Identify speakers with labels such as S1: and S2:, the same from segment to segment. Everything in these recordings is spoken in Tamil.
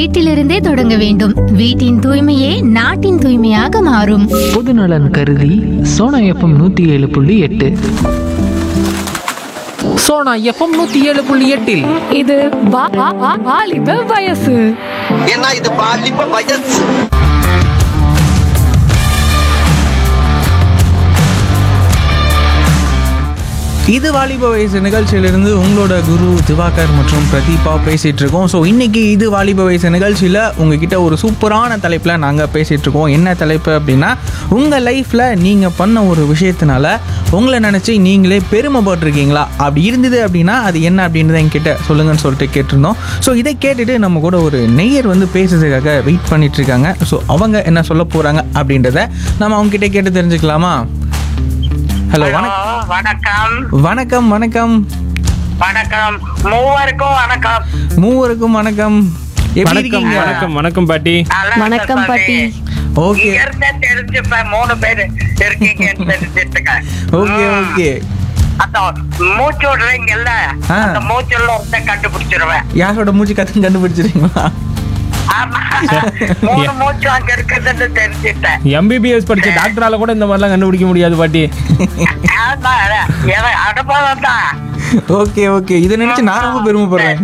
S1: வீட்டிலிருந்தே தொடங்க வேண்டும். வீட்டின் தூய்மையே நாட்டின் தூய்மையாக மாறும்.
S2: பொதுநலன் கருதி சோனா எஃப்எம் 107.8. சோனா எஃப்எம் 107.8
S3: இது வாலிப வயசு.
S4: ஏன்னா இது பாலிப்ப வயசு.
S5: இது வாலிப வயசு நிகழ்ச்சியிலிருந்து உங்களோட குரு திவாகர் மற்றும் பிரதீபா பேசிகிட்டு இருக்கோம். ஸோ இன்றைக்கி இது வாலிப வயசு நிகழ்ச்சியில் உங்ககிட்ட ஒரு சூப்பரான தலைப்பில் நாங்கள் பேசிகிட்டு இருக்கோம். என்ன தலைப்பு அப்படின்னா, உங்கள் லைஃப்பில் நீங்கள் பண்ண ஒரு விஷயத்தினால உங்களை நினச்சி நீங்களே பெருமைப்பட்டிருக்கீங்களா? அப்படி இருந்தது அப்படின்னா அது என்ன அப்படின்றத என்கிட்ட சொல்லுங்கன்னு சொல்லிட்டு கேட்டிருந்தோம். ஸோ இதை கேட்டுட்டு நம்ம கூட ஒரு நெய்யர் வந்து பேசுறதுக்காக வெயிட் பண்ணிகிட்ருக்காங்க. ஸோ அவங்க என்ன சொல்ல போகிறாங்க அப்படின்றத நம்ம அவங்ககிட்ட கேட்டு தெரிஞ்சுக்கலாமா? ஹலோ,
S6: வணக்கம்.
S5: வணக்கம் வணக்கம்
S6: வணக்கம் மூவருக்கும் வணக்கம்.
S5: மூவருக்கும் வணக்கம். எப்படி இருக்கீங்க?
S7: வணக்கம் வணக்கம் பாட்டி.
S3: வணக்கம் பாட்டி.
S5: ஓகே
S6: தெரிஞ்சுப்ப 3 பேரு இருக்கீங்கன்னு தெரிஞ்சுட்டுங்க.
S5: Okay okay.
S6: அந்த மூச்சு விடுறீங்கல்ல, அந்த மூச்சுல இருந்த கண்டுபிடிச்சிருவேன்.
S5: யாரோட மூச்சு கத்து கண்டுபிடிச்சிருக்கீங்களா?
S6: ஆமா, 3 மூச்சு அங்க இருக்குதுன்னு தெரிஞ்சுட்டேன்.
S7: எம்பிபிஎஸ் படிச்ச டாக்டரால கூட இந்த மாதிரிலாம் கண்டுபிடிக்க முடியாது பாட்டி.
S6: ஆமா, எனக்கு அனுபவம் தான்.
S5: Okay okay. இதை நினைச்சு நான் ரொம்ப பெருமைப்படுறேன்.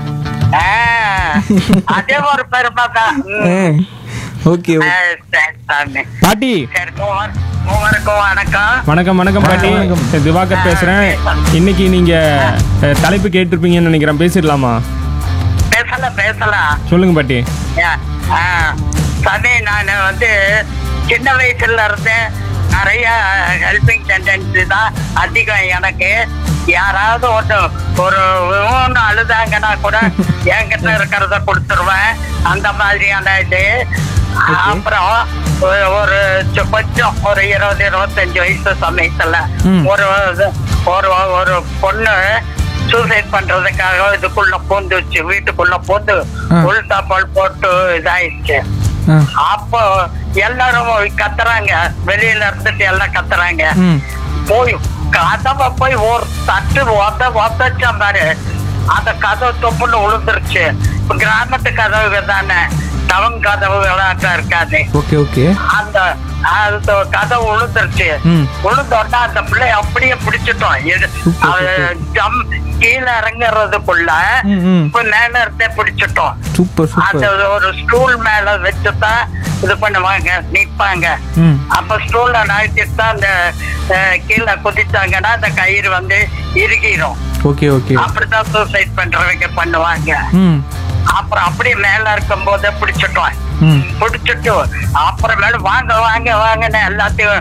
S6: அதே ஒரு பெருமை தான்.
S5: ஓகே
S7: பாட்டி.
S6: மூவருக்கும் வணக்கம்.
S7: வணக்கம் வணக்கம் பாட்டி. திவாகர் பேசுறேன். இன்னைக்கு நீங்க தலைப்பு கேட்டிருப்பீங்கன்னு நினைக்கிறேன். பேசிடலாமா?
S6: பேசலாம்.
S7: சொல்லுங்க பாட்டி.
S6: சனி, நான் வந்து சின்ன வயசுல இருந்து நிறைய ஹெல்பிங் டெண்டன்சி தான் அதிகம் எனக்கு. யாராவது ஒரு அழுதாங்கன்னா கூட என்கிட்ட இருக்கிறத கொடுத்துருவேன். அந்த மாதிரியான இது. அப்புறம் ஒரு கொஞ்சம் ஒரு 20-25 வயசு சமயத்துல ஒரு பொண்ணு சூசைட் பண்றதுக்காக இதுக்குள்ள பூந்துச்சு, வீட்டுக்குள்ள பூந்து உள்தாப்பால் போட்டு இதாயிடுச்சு. அப்போ எல்லாரும் கத்துறாங்க, வெளியில இருந்துட்டு எல்லாம் கத்துறாங்க. போய் கதவை போய் ஒரு தட்டு உதச்ச மாதிரி அந்த கதவு தொப்புன்னு விழுந்துருச்சு. கிராமத்து கதவு தானே, டவுன் கதவு விளையாட்டா இருக்காது.
S5: Okay okay.
S6: அந்த கதவு விழுந்துருச்சு. விழுந்தோடனே அந்த பிள்ளை அப்படியே பிடிச்சிட்டோம். கீழே இறங்குறதுக்குள்ள நேரத்தை பிடிச்சிட்டோம். அந்த ஒரு ஸ்டூல் மேல வச்சுதான் இது பண்ணுவாங்க, நிற்பாங்க. அப்ப ஸ்டூல்ல நகர்த்திட்டு தான் அந்த கீழே குதிச்சாங்கன்னா அந்த கயிறு வந்து இறுகிரும்.
S5: Okay okay.
S6: அப்படிதான் சூசைட் பண்றவங்க பண்ணுவாங்க. அப்புறம் அப்படியே மேல இருக்கும் போதே பிடிச்சிட்டு அப்புறமேல வாங்க வாங்க வாங்கன்னு எல்லாத்தையும்